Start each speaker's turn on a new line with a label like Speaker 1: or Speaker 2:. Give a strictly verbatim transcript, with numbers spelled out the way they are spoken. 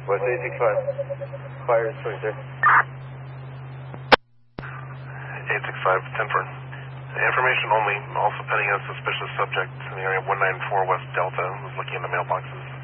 Speaker 1: West eight six five. Fire is twenty-six.
Speaker 2: eight six five, Tenford. Information only, also pending a suspicious subject in the area of one nine four West Delta. Was looking in the mailboxes.